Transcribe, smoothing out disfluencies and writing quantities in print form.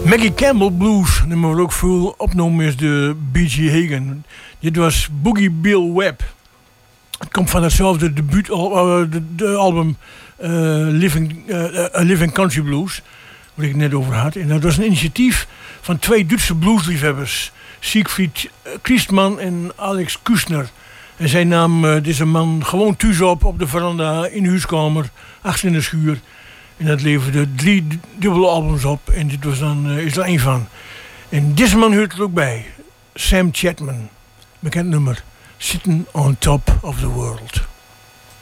Maggie Campbell Blues, nummer ook veel opgenomen is de B.G. Hagen. Dit was Boogie Bill Webb. Het komt van hetzelfde debuutalbum Living Country Blues, waar ik het net over had. En dat was een initiatief van 2 Duitse bluesliefhebbers, Siegfried Christman en Alex Küsner. En zij nam deze man gewoon thuis op de veranda in de huiskamer, achter in de schuur. En dat leverde 3 dubbele albums op. En dit was dan, is er 1 van. En deze man hoort er ook bij. Sam Chatman. Bekend nummer. Sitting on Top of the World.